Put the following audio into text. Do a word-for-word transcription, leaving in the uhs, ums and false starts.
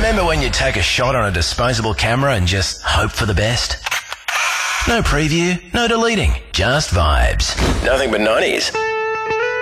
Remember when you'd take a shot on a disposable camera and just hope for the best? No preview, no deleting, just vibes. Nothing but nineties.